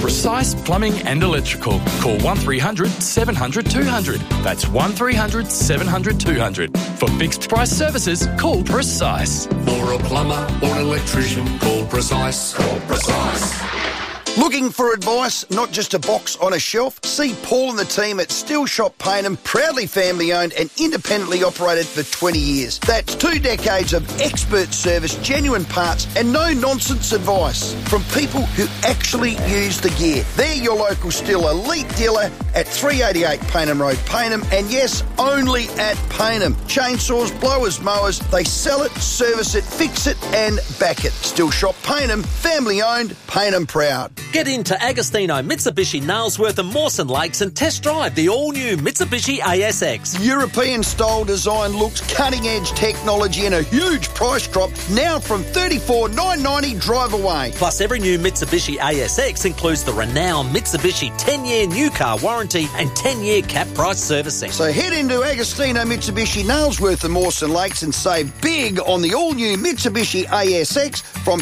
Precise Plumbing and Electrical. Call 1300 700 200. That's 1300 700 200. For fixed price services, call Precise. For a plumber or an electrician, call Precise. Call Precise. Looking for advice, not just a box on a shelf? See Paul and the team at Steel Shop Payneham, proudly family owned and independently operated for 20 years. That's 2 decades of expert service, genuine parts and no nonsense advice from people who actually use the gear. They're your local Steel Elite dealer at 388 Payneham Road, Payneham, and yes, only at Payneham. Chainsaws, blowers, mowers, they sell it, service it, fix it and back it. Steel Shop Payneham, family owned, Payneham proud. Get into Agostino, Mitsubishi, Nailsworth and Mawson Lakes and test drive the all-new Mitsubishi ASX. European-style design looks, cutting-edge technology and a huge price drop now from $34,990 drive away. Plus, every new Mitsubishi ASX includes the renowned Mitsubishi 10-year new car warranty and 10-year cap price servicing. So head into Agostino, Mitsubishi, Nailsworth and Mawson Lakes and save big on the all-new Mitsubishi ASX from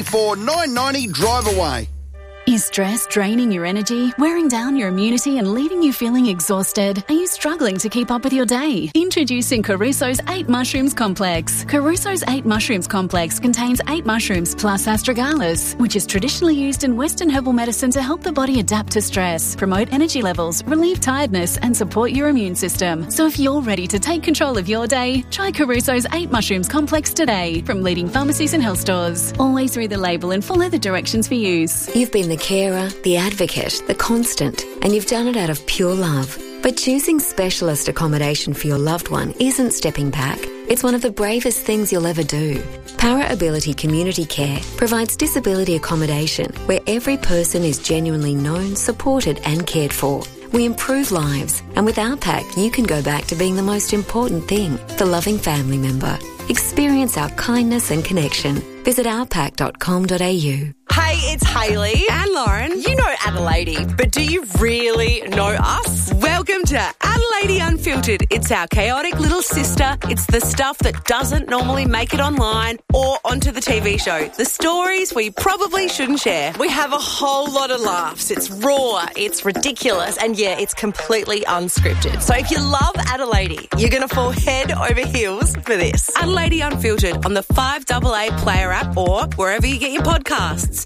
$34,990 drive away. Is stress draining your energy, wearing down your immunity and leaving you feeling exhausted? Are you struggling to keep up with your day? Introducing Caruso's 8 Mushrooms Complex. Caruso's 8 Mushrooms Complex contains 8 mushrooms plus astragalus, which is traditionally used in Western herbal medicine to help the body adapt to stress, promote energy levels, relieve tiredness and support your immune system. So if you're ready to take control of your day, try Caruso's 8 Mushrooms Complex today from leading pharmacies and health stores. Always read the label and follow the directions for use. You've been the carer, the advocate, the constant, and you've done it out of pure love. But choosing specialist accommodation for your loved one isn't stepping back. It's one of the bravest things you'll ever do. Para Ability Community Care provides disability accommodation where every person is genuinely known, supported and cared for. We improve lives, and with our pack you can go back to being the most important thing, the loving family member. Experience our kindness and connection. Visit ourpack.com.au. Hey, it's Hayley and Lauren. You know Adelaide, but do you really know us? Welcome to Adelaide Unfiltered. It's our chaotic little sister. It's the stuff that doesn't normally make it online or onto the TV show. The stories we probably shouldn't share. We have a whole lot of laughs. It's raw, it's ridiculous, and yeah, it's completely unscripted. So if you love Adelaide, you're going to fall head over heels for this. Adelaide Unfiltered on the 5AA Player app or wherever you get your podcasts.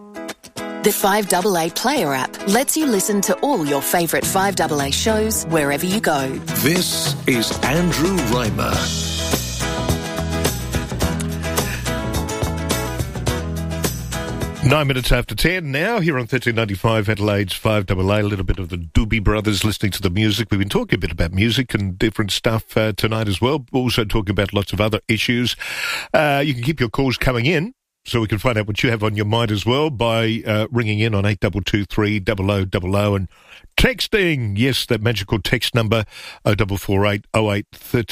The 5AA Player app lets you listen to all your favourite 5AA shows wherever you go. This is Andrew Reimer. 9 minutes after 10 now, here on 1395 Adelaide's 5AA, a little bit of the Doobie Brothers listening to the music. We've been talking a bit about music and different stuff tonight as well. Also talking about lots of other issues. You can keep your calls coming in, so we can find out what you have on your mind as well by ringing in on 8223 0000 and texting. Yes, that magical text number 0448 08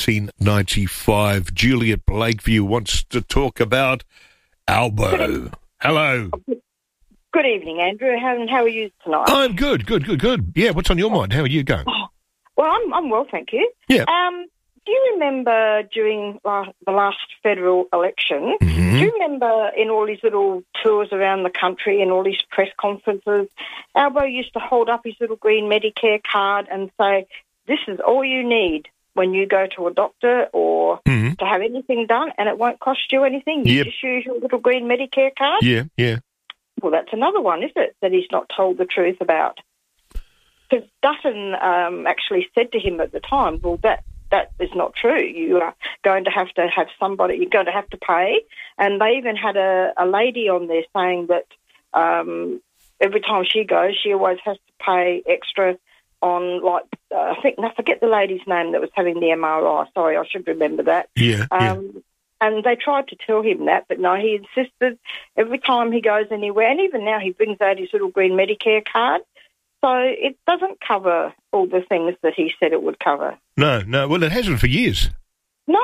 1395. Juliet Blakeview wants to talk about Albo. Hello. Good evening, Andrew. How are you tonight? I'm good. Yeah, what's on your mind? How are you going? Well, I'm well, thank you. Yeah. Do you remember during the last federal election, do you remember in all these little tours around the country and all these press conferences, Albo used to hold up his little green Medicare card and say, this is all you need when you go to a doctor or to have anything done, and it won't cost you anything. You just use your little green Medicare card. Yeah. Well, that's another one, isn't it, that he's not told the truth about? Because Dutton actually said to him at the time, well, that is not true. You are going to have somebody, you're going to have to pay. And they even had a lady on there saying that every time she goes, she always has to pay extra on, like, I forget the lady's name that was having the MRI. Sorry, I should remember that. Yeah. And they tried to tell him that, but no, he insisted every time he goes anywhere, and even now he brings out his little green Medicare card. So it doesn't cover all the things that he said it would cover. No. Well, it hasn't for years. No,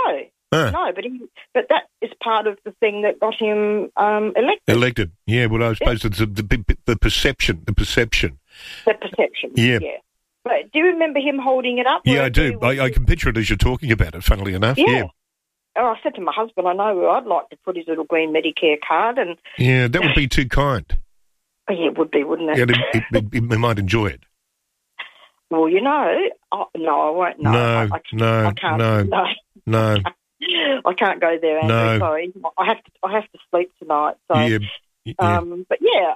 but that is part of the thing that got him elected. Yeah, well, I suppose it's the perception. The perception. Yeah. But do you remember him holding it up? Yeah, I do. I can picture it as you're talking about it, funnily enough. Yeah. Oh, I said to my husband, I know I'd like to put his little green Medicare card. And yeah, that would be too kind. Oh, yeah, it would be, wouldn't it? Yeah, he might enjoy it. Well, no, I won't. No, I can't. No. I can't go there, Andrew. No. Sorry, I have to sleep tonight. So, Yeah. But yeah,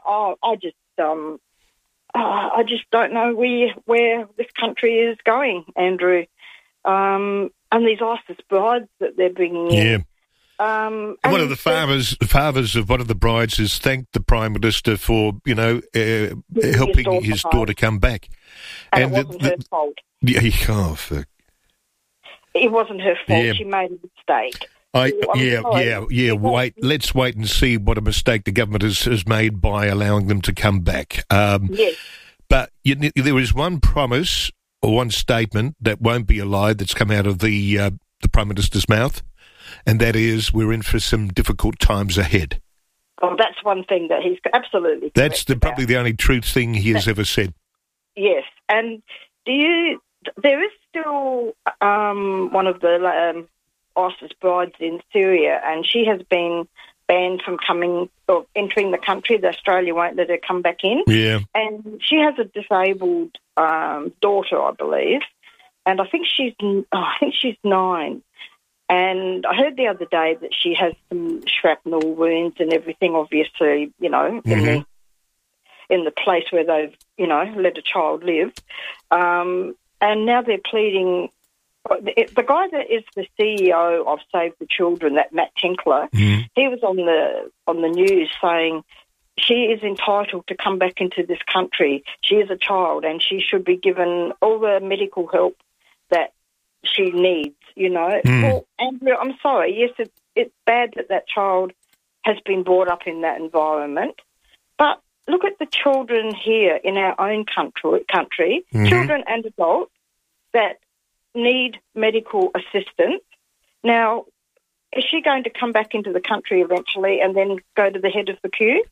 I just don't know where this country is going, Andrew. And these ISIS brides that they're bringing in. Yeah. And one of the fathers of one of the brides has thanked the Prime Minister for, helping his daughter come back. And it wasn't her fault. Yeah, it wasn't her fault. Yeah. She made a mistake. Let's wait and see what a mistake the government has made by allowing them to come back. Yes. But there is one promise or one statement that won't be a lie that's come out of the Prime Minister's mouth, and that is we're in for some difficult times ahead. Oh, that's one thing that he's absolutely correct. That's probably the only true thing he has ever said. Yes, and there is still one of the ISIS brides in Syria, and she has been banned from coming or entering the country. The Australia won't let her come back in. Yeah. And she has a disabled daughter, I believe, and I think she's 9. And I heard the other day that she has some shrapnel wounds and everything, obviously, in the place where they've, let a child live. And now they're pleading. The guy that is the CEO of Save the Children, that Matt Tinkler, he was on the news saying she is entitled to come back into this country. She is a child and she should be given all the medical help that she needs, Well, Andrew, I'm sorry. Yes, it's bad that child has been brought up in that environment, but look at the children here in our own country, children and adults that need medical assistance. Now, is she going to come back into the country eventually and then go to the head of the queue?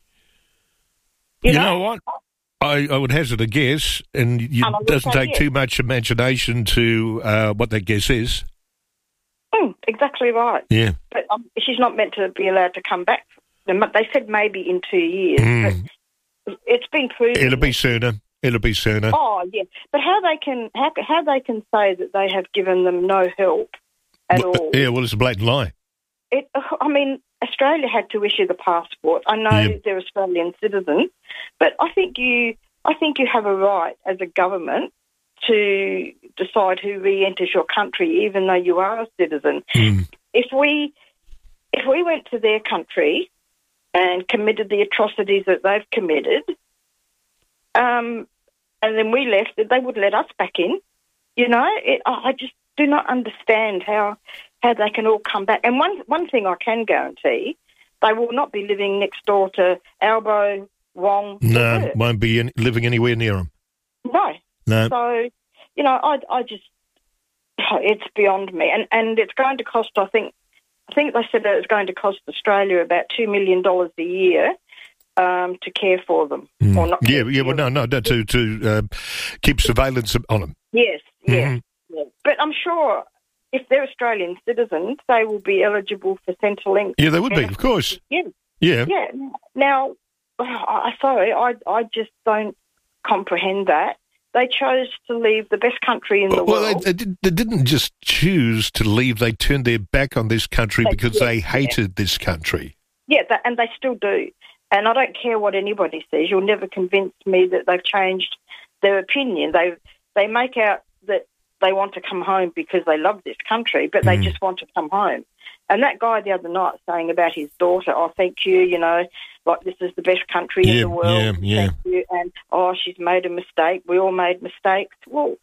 You know what? I would hazard a guess, and it doesn't take too much imagination to what that guess is. Exactly right. Yeah. But she's not meant to be allowed to come back. They said maybe in 2 years, but it's been proven. It'll be sooner. Oh, yeah. But how they can say that they have given them no help at all? Yeah, well, it's a blatant lie. Australia had to issue the passport. I know they're Australian citizens, but I think you have a right as a government to decide who re-enters your country, even though you are a citizen. If we went to their country and committed the atrocities that they've committed, and then we left, they would let us back in. I just do not understand how they can all come back. And one thing I can guarantee, they will not be living next door to Albo, Wong. No, won't be living anywhere near them. No. So, I just, it's beyond me. And it's going to cost, I think they said that it's going to cost Australia about $2 million a year to care for them. Or not to keep surveillance on them. Yes. But I'm sure if they're Australian citizens, they will be eligible for Centrelink. Yeah, they would be, of course. Yeah. Now, I just don't comprehend that. They chose to leave the best country in the world. Well, they didn't just choose to leave. They turned their back on this country because they hated this country. Yeah, and they still do. And I don't care what anybody says. You'll never convince me that they've changed their opinion. They make out that they want to come home because they love this country, but they just want to come home. And that guy the other night saying about his daughter, thank you, like this is the best country in the world. Thank you. And, she's made a mistake. We all made mistakes. Well,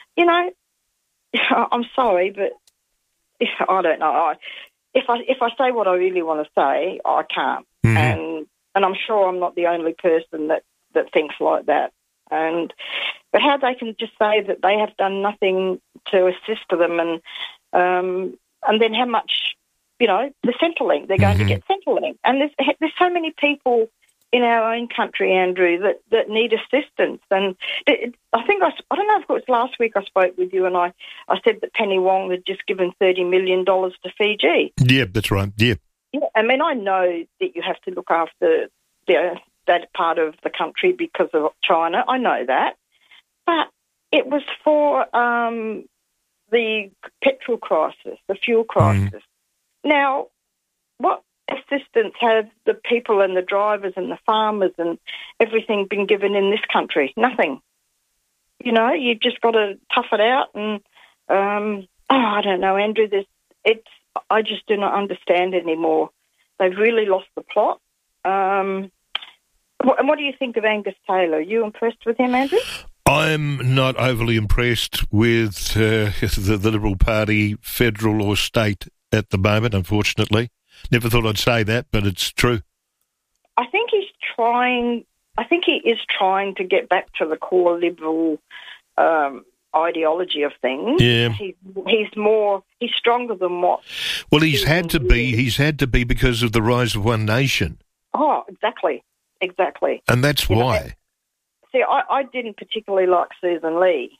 I'm sorry, but I don't know. If I say what I really want to say, I can't. And I'm sure I'm not the only person that thinks like that. But how they can just say that they have done nothing to assist them, and then how much, the Centrelink, they're going to get Centrelink. And there's so many people in our own country, Andrew, that need assistance. And I don't know if it was last week I spoke with you and I said that Penny Wong had just given $30 million to Fiji. Yeah, that's right, yeah. Yeah, I know that you have to look after the that part of the country because of China. I know that. But it was for the petrol crisis, the fuel crisis. Now, what assistance have the people and the drivers and the farmers and everything been given in this country? Nothing. You know, you've just got to tough it out. And I don't know, Andrew. I just do not understand anymore. They've really lost the plot. And what do you think of Angus Taylor? Are you impressed with him, Andrew? I'm not overly impressed with the Liberal Party, federal or state, at the moment, unfortunately. Never thought I'd say that, but it's true. I think he is trying to get back to the core Liberal ideology of things. Yeah. He's stronger than what... Well, he's had to be because of the rise of One Nation. Oh, exactly. And that's why. See, I didn't particularly like Susan Lee.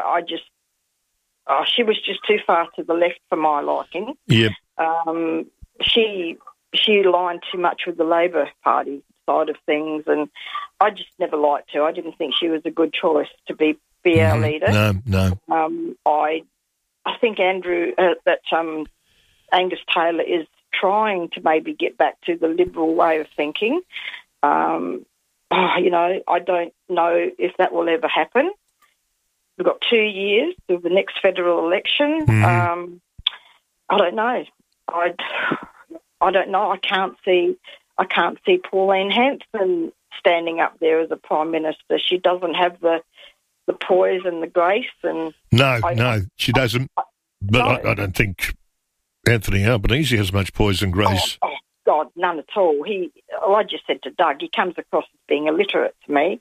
She was just too far to the left for my liking. Yep. She aligned too much with the Labor Party side of things, and I just never liked her. I didn't think she was a good choice to be our leader. No. I think Andrew that Angus Taylor is trying to maybe get back to the Liberal way of thinking. I don't know if that will ever happen. We've got 2 years till the next federal election. I don't know. I don't know. I can't see Pauline Hanson standing up there as a Prime Minister. She doesn't have the poise and the grace. And no, she doesn't. But I don't think Anthony Albanese has much poise and grace. Oh, God, none at all. I just said to Doug, he comes across as being illiterate to me.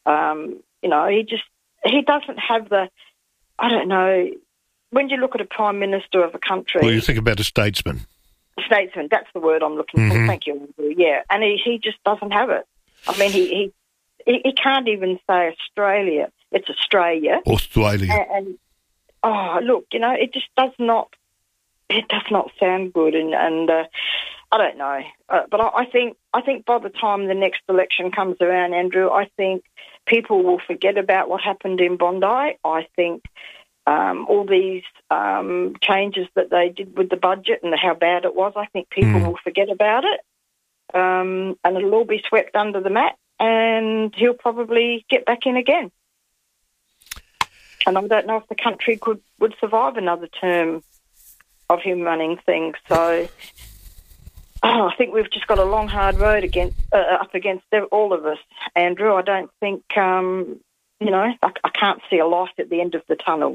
He doesn't have the, I don't know, when you look at a Prime Minister of a country... Well, you think about a statesman. Statesman, that's the word I'm looking for. Thank you. Yeah, and he just doesn't have it. I mean, he can't even say Australia. It's Australia. Australia. And look, it just does not sound good, and I don't know. But I think by the time the next election comes around, Andrew, I think people will forget about what happened in Bondi. I think all these changes that they did with the budget and how bad it was, I think people will forget about it, and it'll all be swept under the mat, and he'll probably get back in again. And I don't know if the country would survive another term of him running things. So I think we've just got a long, hard road up against all of us, Andrew. I don't think, I can't see a light at the end of the tunnel.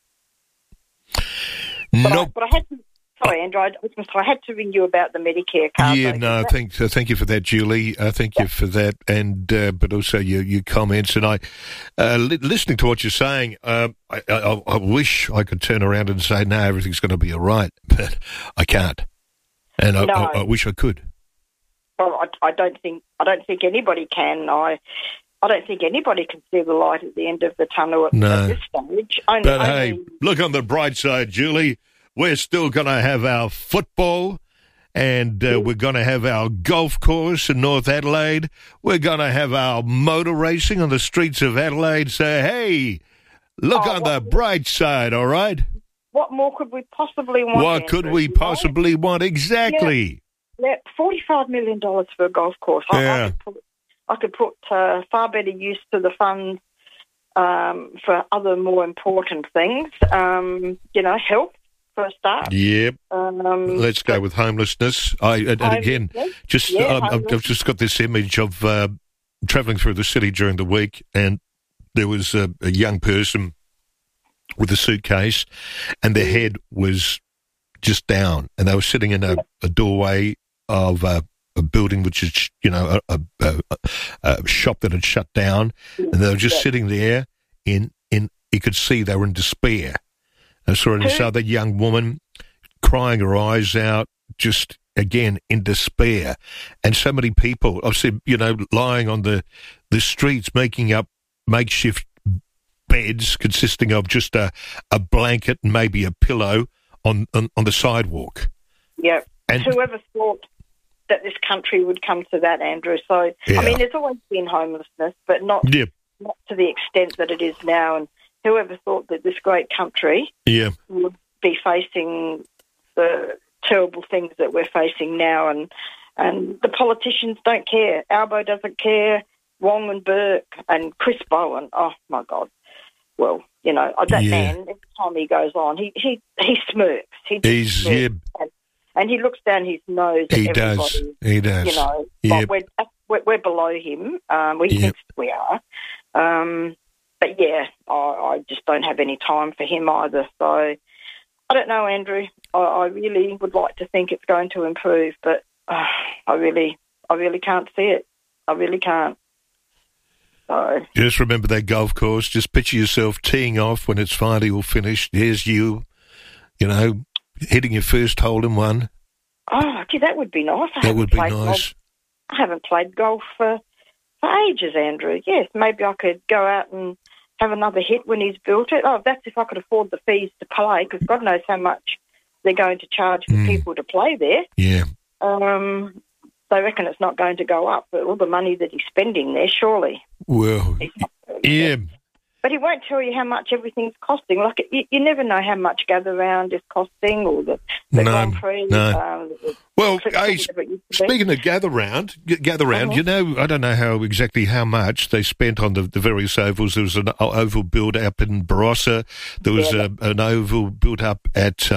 Nope. But I had to... Sorry, Andrew, I had to ring you about the Medicare card. Yeah, no, thank you for that, Julie. Thank you for that, and but also your comments. And I, listening to what you're saying, I wish I could turn around and say, no, everything's going to be all right, but I can't. And I wish I could. Well, I don't think anybody can. I don't think anybody can see the light at the end of the tunnel at this stage. Hey, look on the bright side, Julie. We're still going to have our football, and we're going to have our golf course in North Adelaide. We're going to have our motor racing on the streets of Adelaide. So, hey, look on the bright side, all right? What more could we possibly want? What could we possibly want? Exactly. Yeah, $45 million for a golf course. Yeah. I could put far better use to the funds for other more important things, health. For a start. Yep. Let's go with homelessness. I've just got this image of travelling through the city during the week, and there was a young person with a suitcase, and their head was just down, and they were sitting in a doorway of a building which is, a shop that had shut down, and they were just sitting there you could see they were in despair. I saw this other young woman crying her eyes out, just, again, in despair. And so many people, I've seen, lying on the streets, making up makeshift beds consisting of just a blanket and maybe a pillow on the sidewalk. Yeah. And whoever thought that this country would come to that, Andrew. So, Yeah. I mean, there's always been homelessness, but not Yep. not to the extent that it is now. And whoever thought that this great country Yeah. would be facing the terrible things that we're facing now, and the politicians don't care. Albo doesn't care. Wong and Burke and Chris Bowen. Oh my God! Well, you know that man. Every time he goes on, he smirks. He's smirks. And he looks down his nose at everybody. He does. You know, Yep. we're below him. We think we are. But yeah, I just don't have any time for him either. So I don't know, Andrew. I really would like to think it's going to improve, but I really can't see it. I really can't. So Just remember that golf course. Just picture yourself teeing off when it's finally all finished. There's you know, hitting your first hole in one. Oh, gee, that would be nice. That would be nice. I haven't played golf for ages, Andrew. Yes, maybe I could go out and have another hit when he's built it. Oh, that's if I could afford the fees to play, because God knows how much they're going to charge for people to play there. Yeah. They reckon it's not going to go up, but all the money that he's spending there, surely. Well, yeah. But he won't tell you how much everything's costing. Like, you never know how much Gather Round is costing, or the Grand Prix. Well, hey, speaking of Gather Round, you know, I don't know exactly how much they spent on the various ovals. There was an oval built up in Barossa. There was an oval built up at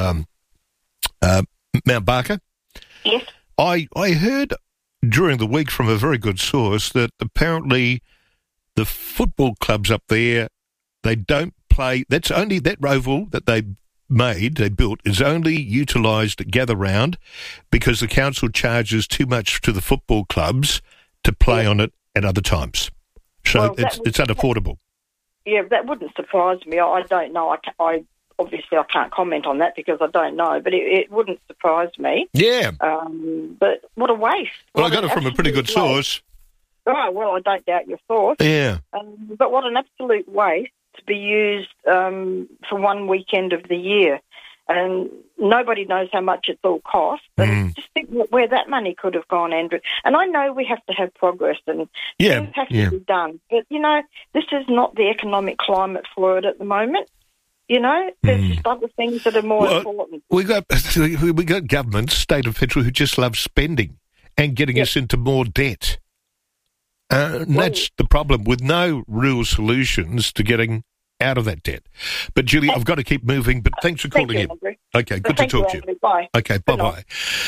Mount Barker. Yes. I heard during the week from a very good source that apparently the football clubs up there, they don't play. That's only that oval that they built is only utilised at Gather Round because the council charges too much to the football clubs to play on it at other times. So it's unaffordable. Yeah, that wouldn't surprise me. I don't know. I obviously I can't comment on that because I don't know, but it wouldn't surprise me. Yeah. But what a waste. Well, I got it from a pretty good source. Oh, well, I don't doubt your source. Yeah. But what an absolute waste to be used for one weekend of the year. And nobody knows how much it's all cost. And just think where that money could have gone, Andrew. And I know we have to have progress and things have to be done. But, you know, this is not the economic climate for it at the moment. You know, there's just other things that are more important. We got governments, state and federal, who just love spending and getting us into more debt. And that's the problem, with no real solutions to getting out of that debt. But, Julie, I've got to keep moving, but thanks for calling in. Andrew. Okay, good to talk to you. Bye. Okay, bye-bye.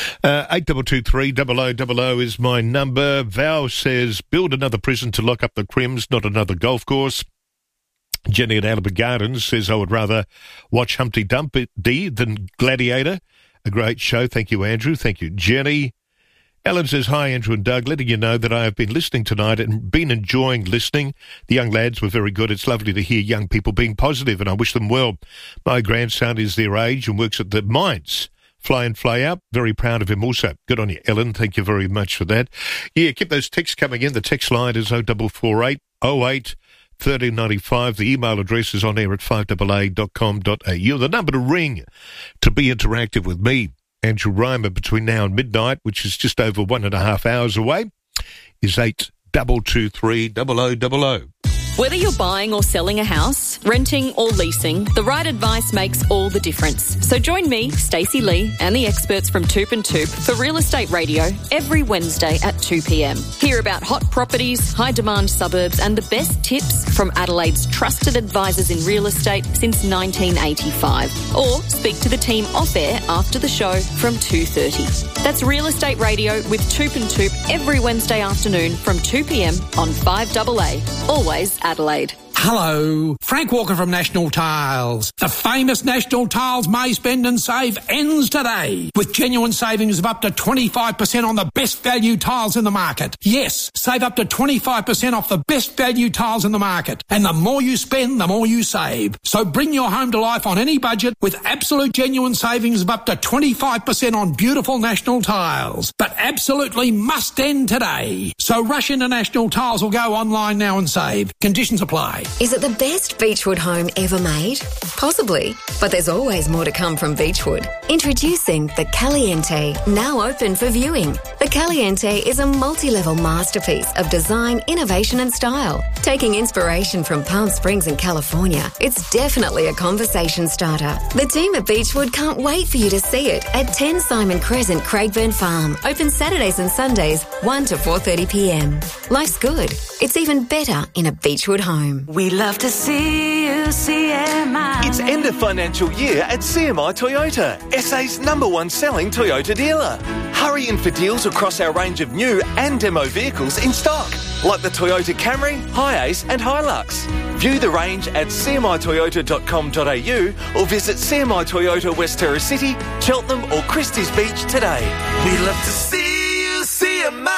8223 0000 is my number. Val says, build another prison to lock up the crims, not another golf course. Jenny at Albert Gardens says, I would rather watch Humpty Dumpty than Gladiator. A great show. Thank you, Andrew. Thank you, Jenny. Ellen says, hi, Andrew and Doug, letting you know that I have been listening tonight and been enjoying listening. The young lads were very good. It's lovely to hear young people being positive, and I wish them well. My grandson is their age and works at the mines. Fly in, fly out. Very proud of him also. Good on you, Ellen. Thank you very much for that. Yeah, keep those texts coming in. The text line is 0448 08 1395. The email address is on air at 5AA.com.au. The number to ring to be interactive with me, Andrew Reimer, between now and midnight, which is just over 1.5 hours away, is 8223 0000. Whether you're buying or selling a house, renting or leasing, the right advice makes all the difference. So join me, Stacey Lee, and the experts from Toop and Toop for Real Estate Radio every Wednesday at 2 p.m. Hear about hot properties, high-demand suburbs, and the best tips from Adelaide's trusted advisors in real estate since 1985. Or speak to the team off-air after the show from 2:30. That's Real Estate Radio with Toop and Toop every Wednesday afternoon from 2 p.m. on 5AA. Always Adelaide. Hello, Frank Walker from National Tiles. The famous National Tiles May Spend and Save ends today with genuine savings of up to 25% on the best value tiles in the market. Yes, save up to 25% off the best value tiles in the market. And the more you spend, the more you save. So bring your home to life on any budget with absolute genuine savings of up to 25% on beautiful National Tiles. But absolutely must end today. So rush into National Tiles or go online now and save. Conditions apply. Is it the best Beechwood home ever made? Possibly, but there's always more to come from Beechwood. Introducing the Caliente, now open for viewing. The Caliente is a multi-level masterpiece of design, innovation and style. Taking inspiration from Palm Springs and California, it's definitely a conversation starter. The team at Beechwood can't wait for you to see it at 10 Simon Crescent, Craigburn Farm. Open Saturdays and Sundays, 1 to 4:30pm. Life's good. It's even better in a Beechwood home. We love to see you, CMI. It's end of financial year at CMI Toyota, SA's #1 selling Toyota dealer. Hurry in for deals across our range of new and demo vehicles in stock, like the Toyota Camry, Hiace and Hilux. View the range at cmitoyota.com.au or visit CMI Toyota West Terrace City, Cheltenham or Christie's Beach today. We love to see you, CMI.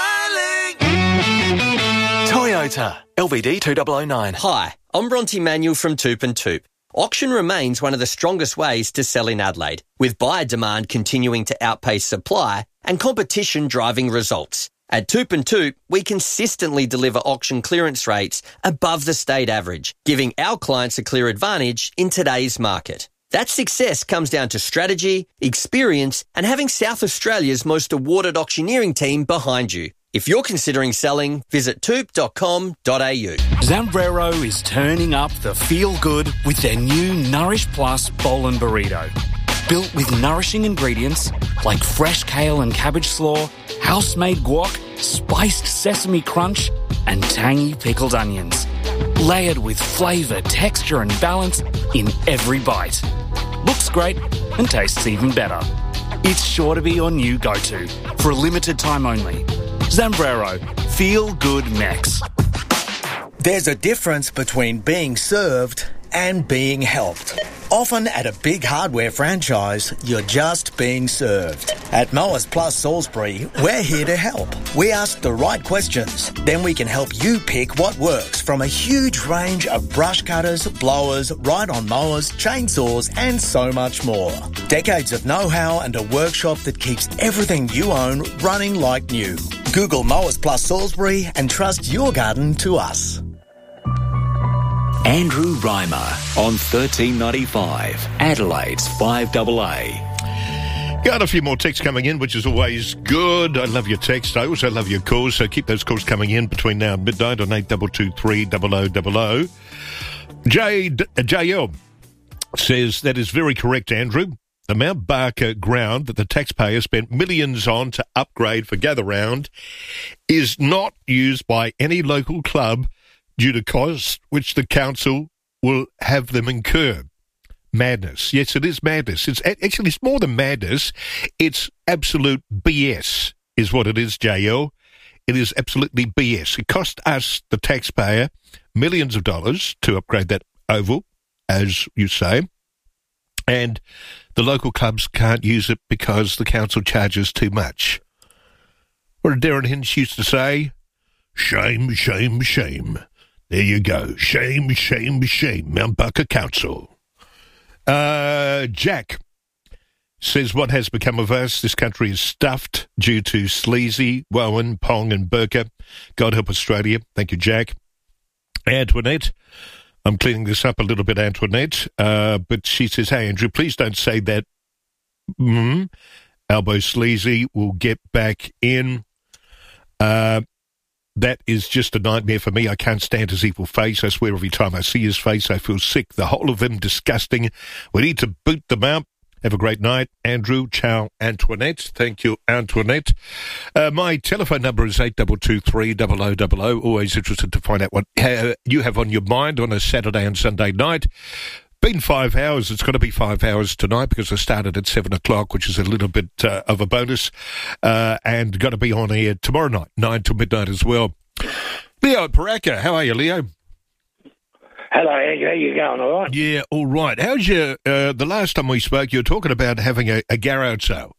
Toyota, LVD 2009. Hi, I'm Bronte Manuel from Toop and Toop. Auction remains one of the strongest ways to sell in Adelaide, with buyer demand continuing to outpace supply and competition driving results. At Toop and Toop, we consistently deliver auction clearance rates above the state average, giving our clients a clear advantage in today's market. That success comes down to strategy, experience, and having South Australia's most awarded auctioneering team behind you. If you're considering selling, visit toop.com.au. Zambrero is turning up the feel-good with their new Nourish Plus Bowl and Burrito. Built with nourishing ingredients like fresh kale and cabbage slaw, house-made guac, spiced sesame crunch, and tangy pickled onions. Layered with flavour, texture and balance in every bite. Looks great and tastes even better. It's sure to be your new go-to for a limited time only. Zambrero, Feel Good Max. There's a difference between being served and being helped. Often at a big hardware franchise, you're just being served. At Mowers Plus Salisbury, we're here to help. We ask the right questions, then we can help you pick what works from a huge range of brush cutters, blowers, ride-on mowers, chainsaws and so much more. Decades of know-how and a workshop that keeps everything you own running like new. Google Mowers Plus Salisbury and trust your garden to us. Andrew Reimer on 1395, Adelaide's 5AA. Got a few more texts coming in, which is always good. I love your text. I also love your calls, so keep those calls coming in between now and midnight on 8223 0000. JL says, that is very correct, Andrew. The Mount Barker ground that the taxpayer spent millions on to upgrade for Gather Round is not used by any local club due to costs which the council will have them incur. Madness. Yes, it is madness. It's more than madness. It's absolute BS is what it is, JL. It is absolutely BS. It cost us, the taxpayer, millions of dollars to upgrade that oval, as you say, and the local clubs can't use it because the council charges too much. What did Darren Hinch used to say? Shame, shame, shame. There you go. Shame, shame, shame. Mount Barker Council. Jack says, what has become of us? This country is stuffed due to Sleazy, Wowan, Pong and Burka. God help Australia. Thank you, Jack. Antoinette. I'm cleaning this up a little bit, Antoinette. But she says, hey, Andrew, please don't say that. Albo Sleazy will get back in. That is just a nightmare for me. I can't stand his evil face. I swear every time I see his face, I feel sick. The whole of him disgusting. We need to boot them out. Have a great night, Andrew. Ciao, Antoinette. Thank you, Antoinette. My telephone number is 8223 0000. Always interested to find out what you have on your mind on a Saturday and Sunday night. Been 5 hours. It's going to be 5 hours tonight because I started at 7 o'clock, which is a little bit of a bonus, and going to be on air tomorrow night, 9 till midnight as well. Leo Paraka, how are you, Leo? Hello, Andrew. How you going, all right? Yeah, all right. How's your, the last time we spoke, you were talking about having a garage sale.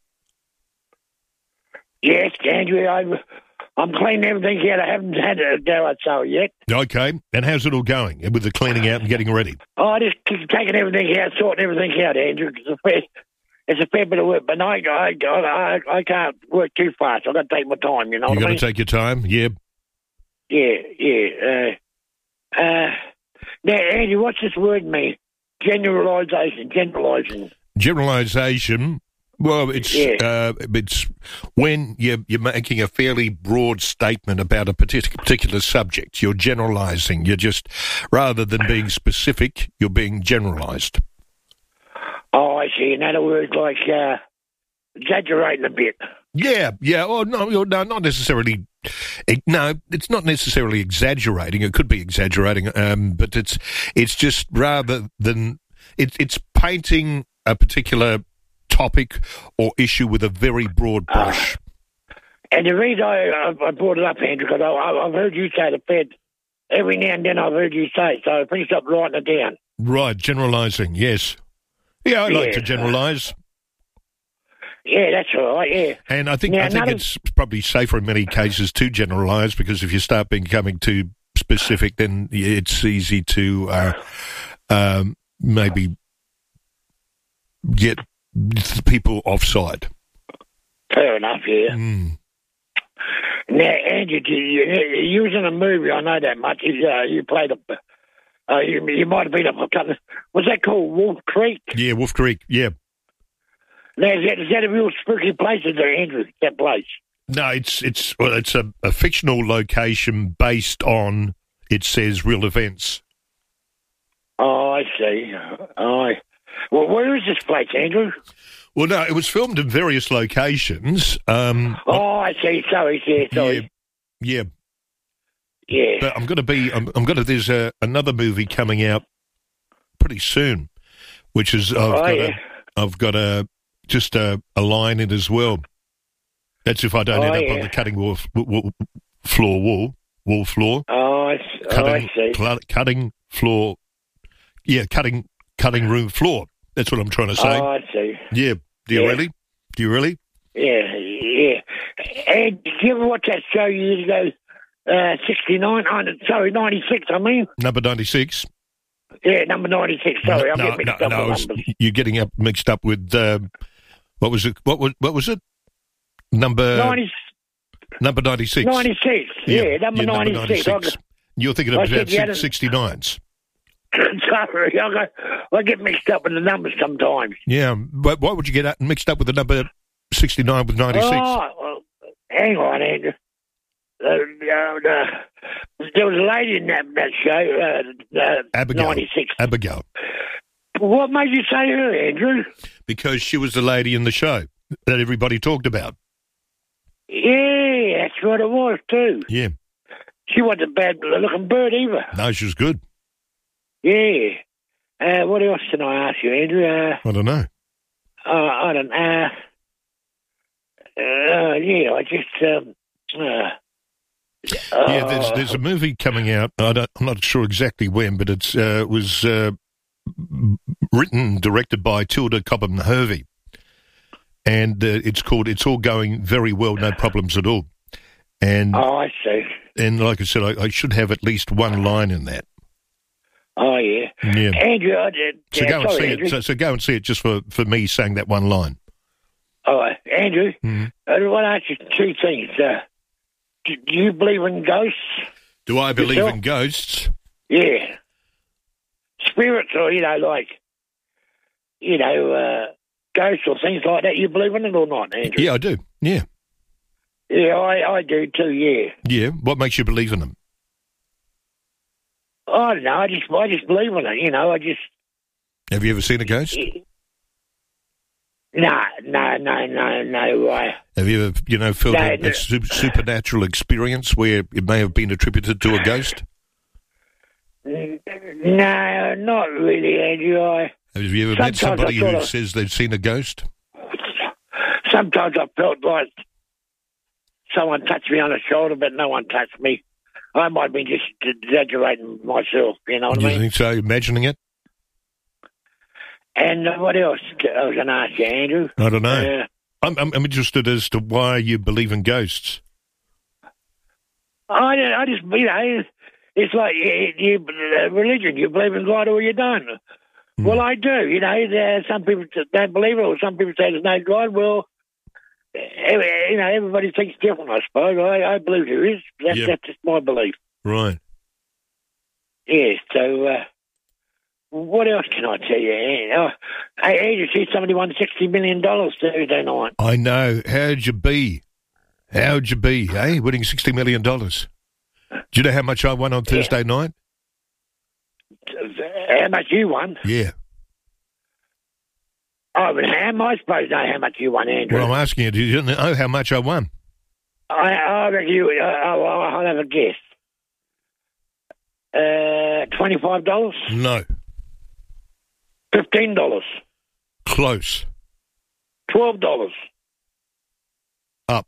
Yes, Andrew, I'm cleaning everything out. I haven't had a garage sale yet. Okay. And how's it all going with the cleaning out and getting ready? Oh, I just keep taking everything out, sorting everything out, Andrew. It's a fair bit of work, but I can't work too fast. I've got to take my time, you know what I mean? You've got to take your time, yeah. Yeah. Now, Andy, what's this word mean? Generalisation. Generalisation. Well, it's when you're making a fairly broad statement about a particular subject. You're generalising. You're just, rather than being specific, you're being generalised. Oh, I see. In other words, like exaggerating a bit. Yeah. Oh, no, not necessarily. No, it's not necessarily exaggerating. It could be exaggerating, but it's just rather than it's painting a particular topic or issue with a very broad brush. And the reason I brought it up, Andrew, because I've heard you say the Fed every now and then. I've heard you say, so I finished up writing it down. Right, generalising. Yes. Yeah, I like to generalise. Yeah, that's all right, yeah. And I think it's probably safer in many cases to generalise, because if you start becoming too specific, then it's easy to maybe get people offside. Fair enough, yeah. Now, Andrew, you was in a movie, I know that much. You played you might have been up a couple. Was that called Wolf Creek? Yeah, Wolf Creek, yeah. Now, is that a real spooky place, is there, Andrew, that place? No, it's a fictional location based on, it says, real events. Oh, I see. Well, where is this place, Andrew? Well, no, it was filmed in various locations. I see. Sorry. Yeah. Yeah. But there's another movie coming out pretty soon, which is, I've got a line in as well. That's if I don't end up on the cutting wall floor. Oh, I see. Cutting floor. Yeah, cutting room floor. That's what I'm trying to say. Oh, I see. Yeah. Do you really? Yeah. And did you ever watch that show years ago? 96, I mean. Number 96? Yeah, number 96. Sorry, I'm getting mixed up with numbers. You're getting mixed up with, what was it? What was it? Number 96. 96, yeah, number 96. You're thinking of 69s. Sorry, I get mixed up with the numbers sometimes. Yeah, but why would you get mixed up with the number 69 with 96? Oh, well, hang on, Andrew. There was a lady in that show, Abigail. 96. Abigail. What made you say her, Andrew? Because she was the lady in the show that everybody talked about. Yeah, that's what it was, too. Yeah. She wasn't a bad-looking bird either. No, she was good. Yeah. What else can I ask you, Andrew? I don't know. I don't know. I just... there's a movie coming out. I'm not sure exactly when, but it was written and directed by Tilda Cobham Hervey, and it's called "It's All Going Very Well, No Problems at All." And I see. And like I said, I should have at least one line in that. Oh yeah, yeah. Andrew, so go and see it. So go and see it just for me saying that one line. All right, Andrew. I want to ask you two things. Do you believe in ghosts? Do I believe in ghosts? Yeah. Spirits or, ghosts or things like that. You believe in it or not, Andrew? Yeah, I do. Yeah. Yeah, I do too, yeah. Yeah? What makes you believe in them? I don't know. I just believe in it, Have you ever seen a ghost? No. Have you ever, felt a supernatural experience where it may have been attributed to a ghost? No, not really, Andrew. Have you ever met somebody who says they've seen a ghost? Sometimes I felt like someone touched me on the shoulder, but no one touched me. I might be just exaggerating myself, you know what I mean? You think so? Imagining it? And what else I was going to ask you, Andrew? I don't know. I'm interested as to why you believe in ghosts. I just, it's like religion. You believe in God or you don't. Well, I do. Some people don't believe it, or some people say there's no God. Well, everybody thinks different, I suppose. I believe there is. That's just my belief. Right. Yeah, so... what else can I tell you? Hey, see somebody won $60 million Thursday night. I know. How'd you be? Eh? Winning $60 million. Do you know how much I won on Thursday night? How much you won? Yeah. Oh, but how am I supposed to know how much you won, Andrew? Well, I'm asking you, do you know how much I won? I reckon you... I'll have a guess. $25? No. $15? Close. $12? Up.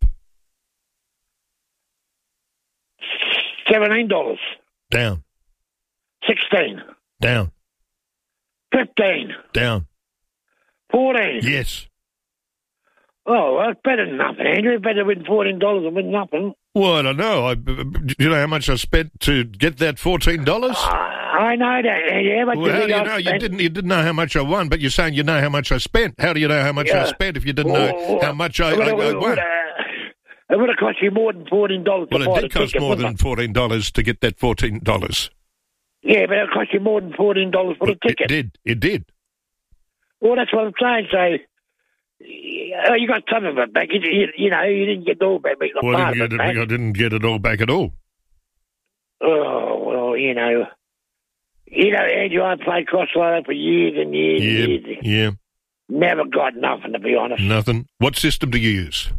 $17? Down. 16? Down. 15? Down. 14? Yes. Oh, well, that's better than nothing, Andrew. Better win $14 than win nothing. Well, I don't know. Do you know how much I spent to get that $14? I know that, Andrew. How much Well, how do you I know? spent? You didn't know how much I won, but you're saying you know how much I spent. How do you know how much I spent if you didn't know how much I won? It would have cost you more than $14 to buy Well, it the did cost ticket, more wouldn't than $14 to get that $14. Yeah, but it cost you more than $14 for the ticket. It did. Well, that's what I'm saying. So, you got some of it back. You didn't get it all back, but you got Well, part of it back. I didn't get it all back at all. Oh, well, Andrew, I played cross-line for years and years and years. Yeah. Never got nothing, to be honest. Nothing. What system do you use?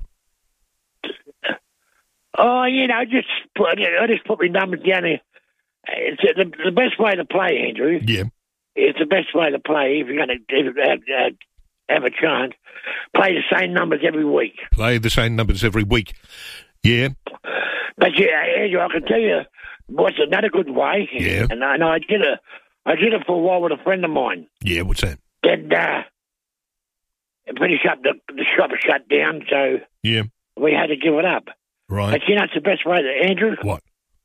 Oh, I just put my numbers down here. It's the best way to play, Andrew. Yeah. It's the best way to play if you're going to have a chance. Play the same numbers every week. Play the same numbers every week. Yeah. But Andrew, I can tell you what's another good way. Yeah. And I did it for a while with a friend of mine. Yeah. What's that? Then finish up the shop shut down, so yeah, we had to give it up. Right. But it's the best way to, Andrew. What?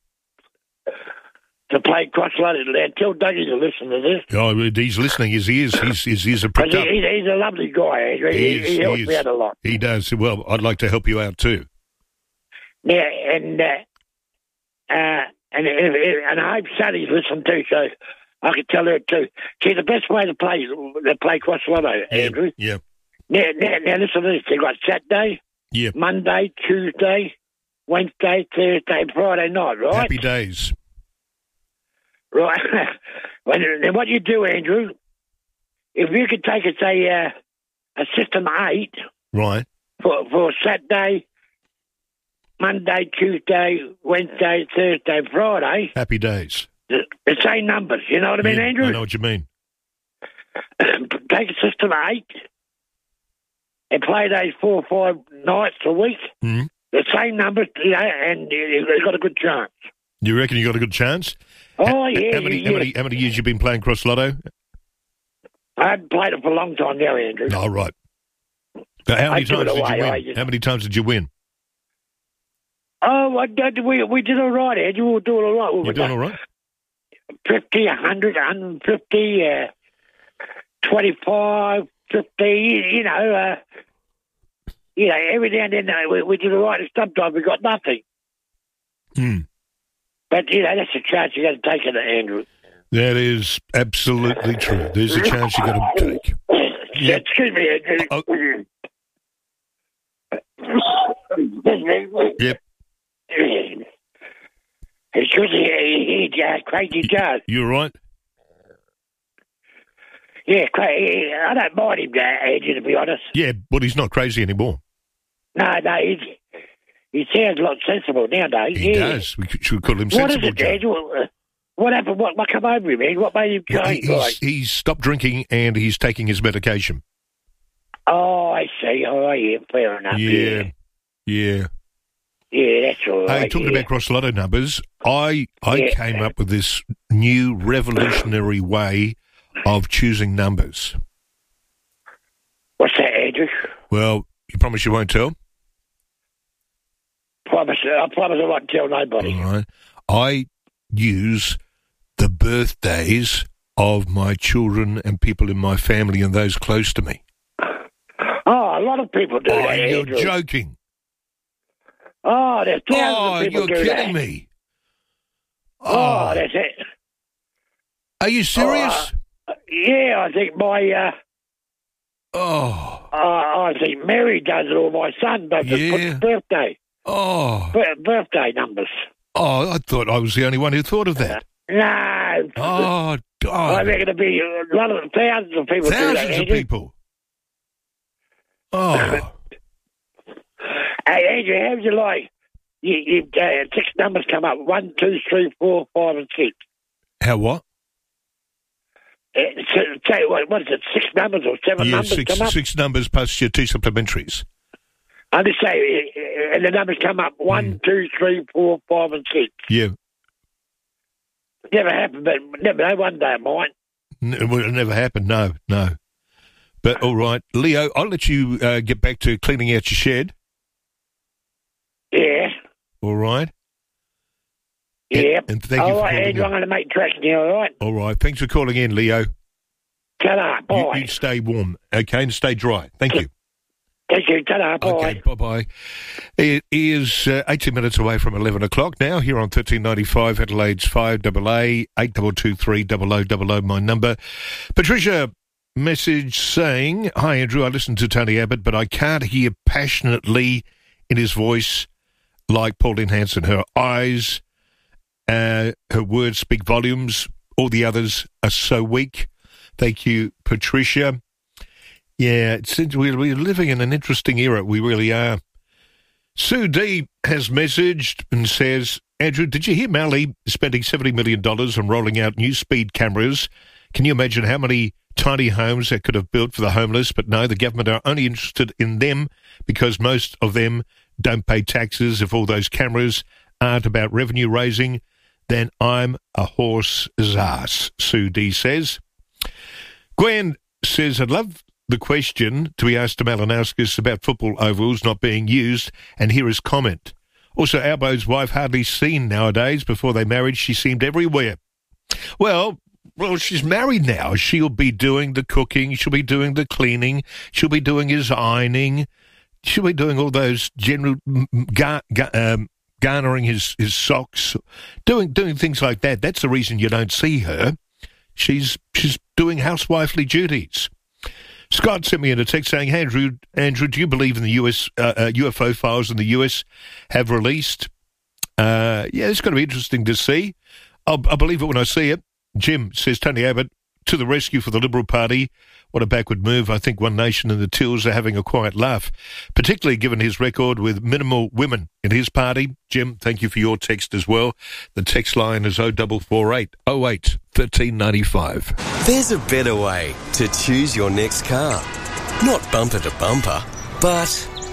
To play cross-loaded. Tell Dougie to listen to this. Oh, he's listening. His ears are pricked up. He's a lovely guy, Andrew. He helps me out a lot. He does. Well, I'd like to help you out too. Yeah, and I hope Sonny's listening too, so I can tell her too. See, the best way to play cross-lotto, Andrew. Yeah. Now listen to this. They got Saturday, Monday, Tuesday, Wednesday, Thursday, Friday night, right? Happy days. Right. Then what you do, Andrew, if you could take it, say, a system 8. Right. For Saturday, Monday, Tuesday, Wednesday, Thursday, Friday. Happy days. The same numbers, you know what I mean, Andrew? I know what you mean. Take a system 8 and play those 4 or 5 nights a week. Mm-hmm. The same numbers, and you've got a good chance. You reckon you got a good chance? Oh, yeah. How many years you been playing Cross Lotto? I haven't played it for a long time now, Andrew. Oh, right. So how many times did you win? How many times did you win? Oh, we did all right, Andrew. We were doing all right. You're doing all right? 50, 100, 150, 25, 50, every now and then we did all right, and sometimes we got nothing. Hmm. But, that's a chance you got to take it, Andrew. That is absolutely true. There's a chance you got to take. Yep. Excuse me, Andrew. Yep. Excuse me, crazy Joe. You all right? Yeah, I don't mind him, Andrew, to be honest. Yeah, but he's not crazy anymore. No, he sounds a lot sensible nowadays. He does. We should call him sensible. What is it, Andrew? What happened? What come over him, man? What made him change? He's stopped drinking and he's taking his medication. Oh, I see. Oh, yeah, fair enough. Yeah. Yeah, that's all right. Hey, talking about Cross Lotto numbers, I came up with this new revolutionary way of choosing numbers. What's that, Andrew? Well, you promise you won't tell? I promise I won't tell nobody. All right. I use the birthdays of my children and people in my family and those close to me. Oh, a lot of people do that, you're Andrew. joking. Oh, there's thousands of people do that. You're kidding me. Oh, that's it. Are you serious? I think my... I think Mary does it, or my son does it. Put his birthday. Birthday numbers. Oh, I thought I was the only one who thought of that. No. Oh, I reckon it'd be a lot of thousands of people. Thousands of people. Oh. Hey, Andrew, how would you like? You 6 numbers come up. 1, 2, 3, 4, 5, and 6. How what? Say what is it? 6 numbers or 7 numbers come up? 6 numbers plus your 2 supplementaries. I just say, and the numbers come up 1, 2, 3, 4, 5, and 6. Yeah. Never happened, but never know. One day it might. It never happened. No. But all right, Leo, I'll let you get back to cleaning out your shed. Yeah. All right. Yeah. And thank you for calling Andrew, I'm going to make tracks now, all right? All right. Thanks for calling in, Leo. Ta-da, bye. You stay warm, okay, and stay dry. Thank you. Thank you, ta-da, bye. Okay, bye-bye. It is 18 minutes away from 11 o'clock now, here on 1395 Adelaide's 5AA, 8223 0000, my number. Patricia, message saying, "Hi, Andrew, I listened to Tony Abbott, but I can't hear passionately in his voice like Pauline Hanson. Her eyes... her words speak volumes. All the others are so weak." Thank you, Patricia. Yeah, we're living in an interesting era. We really are. Sue D has messaged and says, "Andrew, did you hear Mallee spending $70 million on rolling out new speed cameras? Can you imagine how many tiny homes they could have built for the homeless? But no, the government are only interested in them because most of them don't pay taxes. If all those cameras aren't about revenue raising, then I'm a horse's ass," Sue D says. Gwen says, "I'd love the question to be asked to Malinauskas about football ovals not being used, and here is comment. Also, Albo's wife hardly seen nowadays. Before they married, she seemed everywhere." Well, she's married now. She'll be doing the cooking. She'll be doing the cleaning. She'll be doing his ironing. She'll be doing all those general garnering his socks, doing things like that. That's the reason you don't see her. She's doing housewifely duties. Scott sent me in a text saying, "Hey, Andrew, do you believe in the US UFO files in the US have released?" Yeah, it's going to be interesting to see. I'll believe it when I see it. Jim says, "Tony Abbott to the rescue for the Liberal Party. What a backward move. I think One Nation and the Tills are having a quiet laugh, particularly given his record with minimal women in his party." Jim, thank you for your text as well. The text line is 0448 08 1395. There's a better way to choose your next car. Not bumper to bumper, but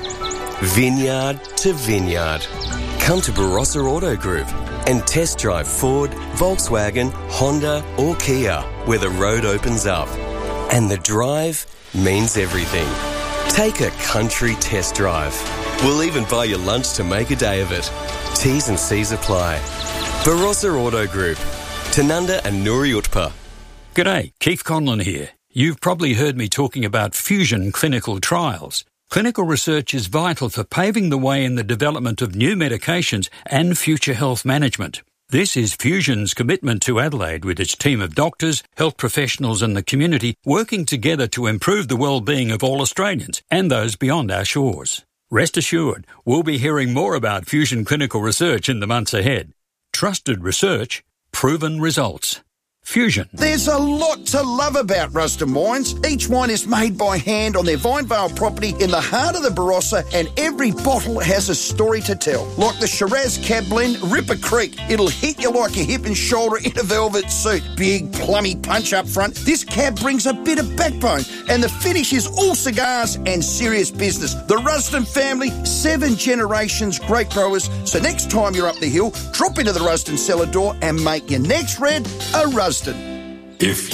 vineyard to vineyard. Come to Barossa Auto Group and test drive Ford, Volkswagen, Honda or Kia, where the road opens up. And the drive means everything. Take a country test drive. We'll even buy you lunch to make a day of it. T's and C's apply. Barossa Auto Group. Tanunda and Nuri Utpa. G'day, Keith Conlon here. You've probably heard me talking about fusion clinical trials. Clinical research is vital for paving the way in the development of new medications and future health management. This is Fusion's commitment to Adelaide with its team of doctors, health professionals and the community working together to improve the well-being of all Australians and those beyond our shores. Rest assured, we'll be hearing more about Fusion clinical research in the months ahead. Trusted research, proven results. Fusion. There's a lot to love about Rusden Wines. Each wine is made by hand on their Vinevale property in the heart of the Barossa, and every bottle has a story to tell. Like the Shiraz Cab Blend, Ripper Creek. It'll hit you like a hip and shoulder in a velvet suit. Big, plummy punch up front. This cab brings a bit of backbone, and the finish is all cigars and serious business. The Rusden family, 7 generations, great growers. So next time you're up the hill, drop into the Rusden cellar door and make your next red a Rusden. If